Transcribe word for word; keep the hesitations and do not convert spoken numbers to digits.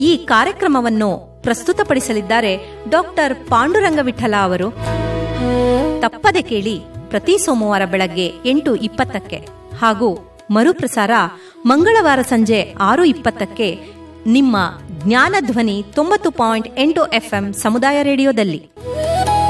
ಈ ಕಾರ್ಯಕ್ರಮವನ್ನು ಪ್ರಸ್ತುತಪಡಿಸಲಿದ್ದಾರೆ ಡಾಕ್ಟರ್ ಪಾಂಡುರಂಗ ವಿಠಲ ಅವರು. ತಪ್ಪದೆ ಕೇಳಿ ಪ್ರತಿ ಸೋಮವಾರ ಬೆಳಗ್ಗೆ ಎಂಟು ಇಪ್ಪತ್ತಕ್ಕೆ ಹಾಗೂ ಮರುಪ್ರಸಾರ ಮಂಗಳವಾರ ಸಂಜೆ ಆರು ಇಪ್ಪತ್ತಕ್ಕೆ ನಿಮ್ಮ ಜ್ಞಾನಧ್ವನಿ ತೊಂಬತ್ತು ಪಾಯಿಂಟ್ ಎಂಟು ಎಫ್ಎಂ ಸಮುದಾಯ ರೇಡಿಯೋದಲ್ಲಿ.